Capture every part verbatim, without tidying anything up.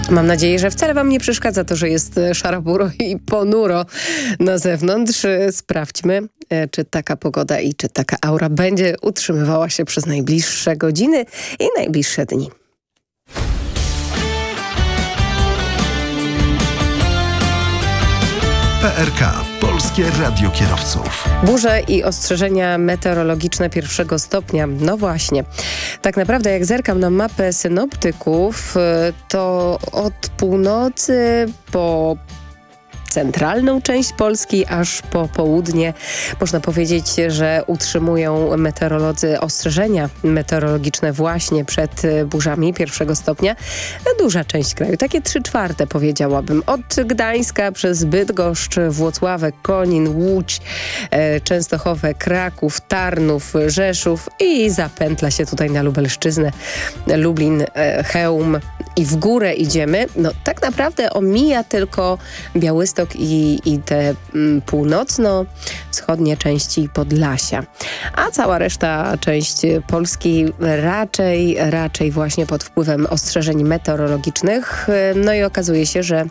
Mam nadzieję, że wcale wam nie przeszkadza to, że jest szaro-buro i ponuro na zewnątrz. Sprawdźmy, czy taka pogoda i czy taka aura będzie utrzymywała się przez najbliższe godziny i najbliższe dni. P R K. Polskie Radio Kierowców. Burze i ostrzeżenia meteorologiczne pierwszego stopnia. No właśnie. Tak naprawdę jak zerkam na mapę synoptyków, to od północy po centralną część Polski, aż po południe. Można powiedzieć, że utrzymują meteorolodzy ostrzeżenia meteorologiczne właśnie przed burzami pierwszego stopnia. Duża część kraju, takie trzy czwarte powiedziałabym. Od Gdańska przez Bydgoszcz, Włocławek, Konin, Łódź, e, Częstochowę, Kraków, Tarnów, Rzeszów i zapętla się tutaj na Lubelszczyznę, Lublin, e, Chełm i w górę idziemy. No tak naprawdę omija tylko Białystok i, i te mm, północno-wschodnie części Podlasia. A cała reszta część Polski raczej, raczej właśnie pod wpływem ostrzeżeń meteorologicznych. No i okazuje się, że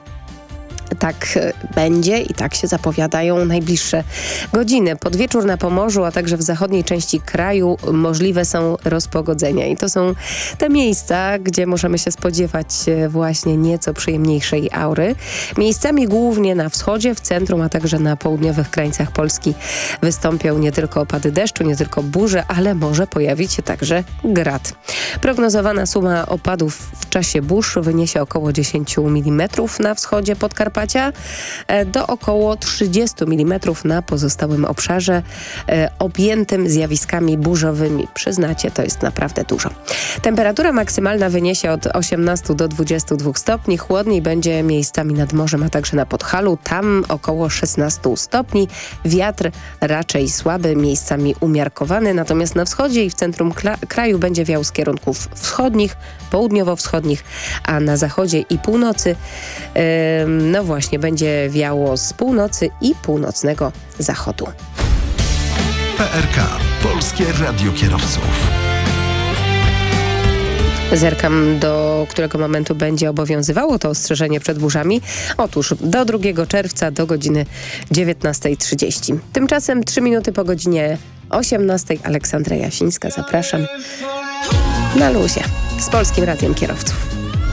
tak będzie i tak się zapowiadają najbliższe godziny. Pod wieczór na Pomorzu, a także w zachodniej części kraju możliwe są rozpogodzenia. I to są te miejsca, gdzie możemy się spodziewać właśnie nieco przyjemniejszej aury. Miejscami głównie na wschodzie, w centrum, a także na południowych krańcach Polski wystąpią nie tylko opady deszczu, nie tylko burze, ale może pojawić się także grad. Prognozowana suma opadów w czasie burz wyniesie około dziesięć milimetrów na wschodzie Podkarpacia, do około trzydzieści milimetrów na pozostałym obszarze e, objętym zjawiskami burzowymi. Przyznacie, to jest naprawdę dużo. Temperatura maksymalna wyniesie od osiemnastu do dwudziestu dwóch stopni. Chłodniej będzie miejscami nad morzem, a także na Podhalu. Tam około szesnastu stopni. Wiatr raczej słaby, miejscami umiarkowany. Natomiast na wschodzie i w centrum kraju będzie wiał z kierunków wschodnich, południowo-wschodnich, a na zachodzie i północy yy, no właśnie będzie wiało z północy i północnego zachodu. P R K. Polskie Radio Kierowców. Zerkam, do którego momentu będzie obowiązywało to ostrzeżenie przed burzami. Otóż do drugiego czerwca do godziny dziewiętnasta trzydzieści. Tymczasem trzy minuty po godzinie osiemnastej. Aleksandra Jasińska, zapraszam na luzie z Polskim Radiem Kierowców.